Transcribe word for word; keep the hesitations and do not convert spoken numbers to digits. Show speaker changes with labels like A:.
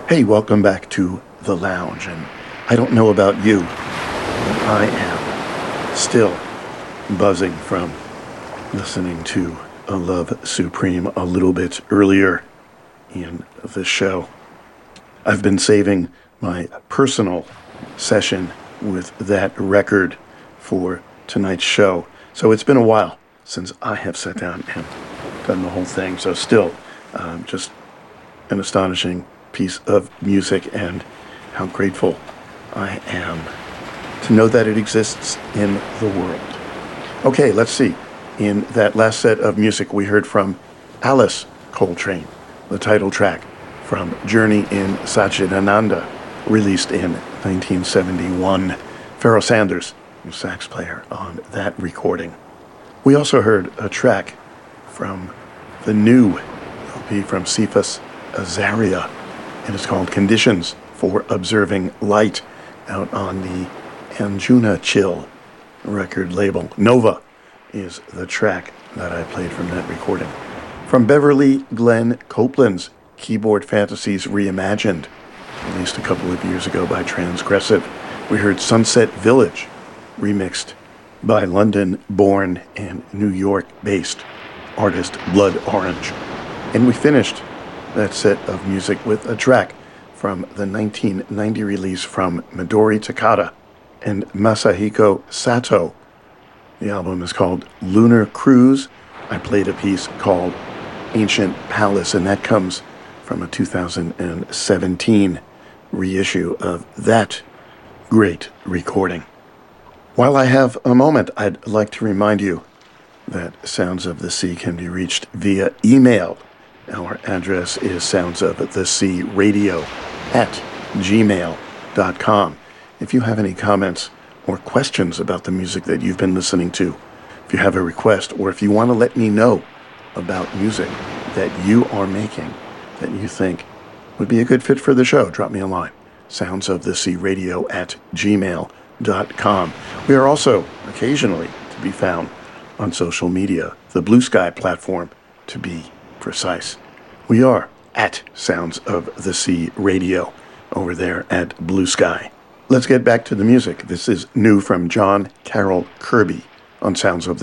A: Hey, welcome back to The Lounge, and I don't know about you, but I am still buzzing from listening to A Love Supreme a little bit earlier in the show. I've been saving my personal session with that record for tonight's show, so it's been a while since I have sat down and done the whole thing, so still um, just an astonishing piece of music, and how grateful I am to know that it exists in the world. Okay, let's see. In that last set of music, we heard from Alice Coltrane, the title track from Journey in Satchidananda, released in nineteen seventy-one. Pharoah Sanders, sax player on that recording. We also heard a track from the new L P from Cephas Azaria. It is called Conditions for Observing Light, out on the Anjuna Chill record label. Nova is the track that I played from that recording. From Beverly Glenn Copeland's Keyboard Fantasies Reimagined, released a couple of years ago by Transgressive, we heard Sunset Village, remixed by London-born and New York-based artist Blood Orange. And we finished that set of music with a track from the nineteen ninety release from Midori Takada and Masahiko Sato. The album is called Lunar Cruise. I played a piece called Ancient Palace, and that comes from a two thousand seventeen reissue of that great recording. While I have a moment, I'd like to remind you that Sounds of the Sea can be reached via email. Our address is soundsofthesea.radio at gmail dot com. If you have any comments or questions about the music that you've been listening to, if you have a request, or if you want to let me know about music that you are making that you think would be a good fit for the show, drop me a line. soundsofthesea.radio at gmail dot com. We are also occasionally to be found on social media, the Blue Sky platform to be precise. We are at Sounds of the Sea Radio over there at Blue Sky. Let's get back to the music. This is new from John Carroll Kirby on Sounds of the